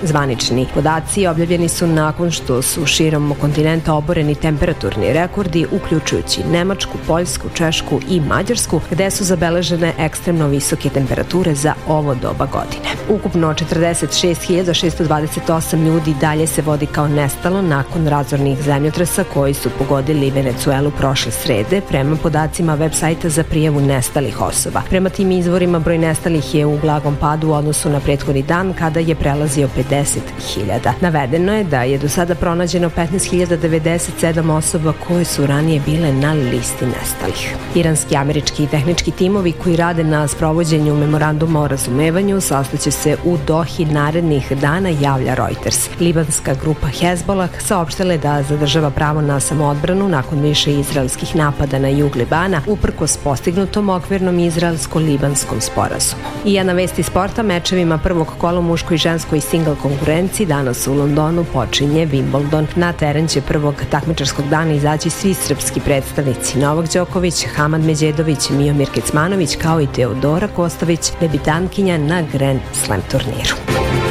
Zvanični podaci objavljeni su nakon što su širom kontinenta oboreni temperaturni rekordi, uključujući Nemačku, Poljsku, Češku i Mađarsku, gde su zabeležene ekstremno visoke temperature za ovo doba godine. Ukupno 46.628 ljudi dalje se vodi kao nestalo nakon razornih zemljotresa koji su pogodili Venecuelu prošle srede, prema podacima web sajta za prijavu nestalih osoba. Prema tim izvorima, broj nestalih je u blagom padu u odnosu na prethodni dan kada je prelazio 50.000. Navedeno je da je do sada pronađeno 15.097 osoba koje su ranije bile na listi nestalih. Iranski, američki i tehnički timovi koji rade na sprovođenju memoranduma o razumevanju sastaće se u Dohi narednih dana, javlja Reuters. Libanska grupa Hezbollah saopštila je da zadržava pravo na samoodbranu nakon više izraelskih napada na jug Libana, uprkos postignutom okvirnom izraelsko-libanskom sporazumu. I jedna vest iz sporta, mečevima prvog kola muškoj i ženskoj single konkurenciji danas u Londonu počinje Wimbledon. Na teren će prvog takmičarskog dana izaći svi srpski predstavnici: Novak Đoković, Hamad Međedović, Miomir Kecmanović kao i Teodora Kostović, debitantkinja na Grand Slam turniru.